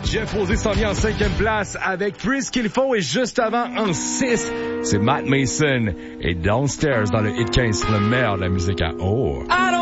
Jeff Posey s'en vient en 5e place avec Plus ce qu'il faut et juste avant en 6, c'est Matt Mason et Downstairs dans le Hit 15, le meilleur de la musique à Oh.